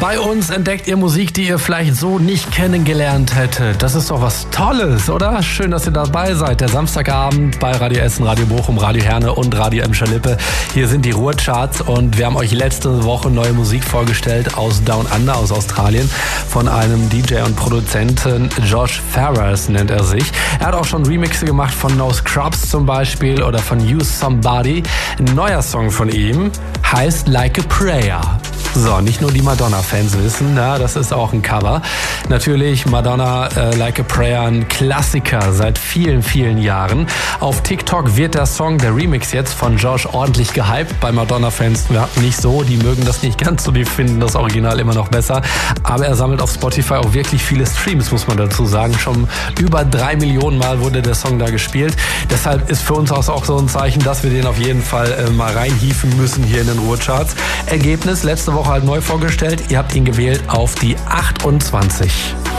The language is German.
Bei uns entdeckt ihr Musik, die ihr vielleicht so nicht kennengelernt hättet. Das ist doch was Tolles, oder? Schön, dass ihr dabei seid. Der Samstagabend bei Radio Essen, Radio Bochum, Radio Herne und Radio Emscher Lippe. Hier sind die Ruhrcharts und wir haben euch letzte Woche neue Musik vorgestellt aus Down Under, aus Australien, von einem DJ und Produzenten, Josh Ferrers nennt er sich. Er hat auch schon Remixe gemacht von No Scrubs zum Beispiel oder von Use Somebody. Ein neuer Song von ihm heißt Like a Prayer. So, nicht nur die Madonna-Fans wissen, na, das ist auch ein Cover. Natürlich Madonna, Like a Prayer, ein Klassiker seit vielen, vielen Jahren. Auf TikTok wird der Song, der Remix jetzt von Josh ordentlich gehypt. Bei Madonna-Fans nicht so, die mögen das nicht ganz so, die finden das Original immer noch besser. Aber er sammelt auf Spotify auch wirklich viele Streams, muss man dazu sagen. Schon über 3 Millionen Mal wurde der Song da gespielt. Deshalb ist für uns auch so ein Zeichen, dass wir den auf jeden Fall mal reinhieven müssen hier in den Ruhrcharts. Ergebnis letzte Woche halt neu vorgestellt. Ihr habt ihn gewählt auf die 28.